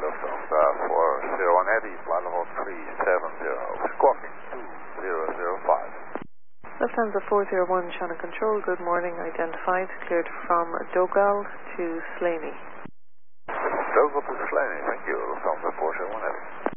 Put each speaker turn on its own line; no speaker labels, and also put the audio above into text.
Lufthansa 401 Eddie, flight level 370, squawking 2005.
Lufthansa 401, Channel Control, good morning, identified, cleared from Dogal to Slaney.
Dogal to Slaney, thank you, Lufthansa 401 Eddie.